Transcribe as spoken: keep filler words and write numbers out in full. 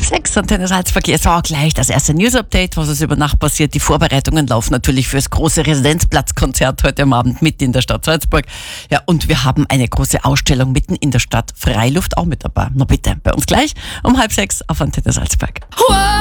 sechs, Antenne Salzburg. Jetzt auch gleich das erste News-Update, was ist über Nacht passiert. Die Vorbereitungen laufen natürlich fürs große Residenzplatzkonzert heute am Abend mitten in der Stadt Salzburg. Ja, und wir haben eine große Ausstellung mitten in der Stadt. Freiluft auch mit dabei. Na bitte, bei uns gleich um halb sechs auf Antenne Salzburg.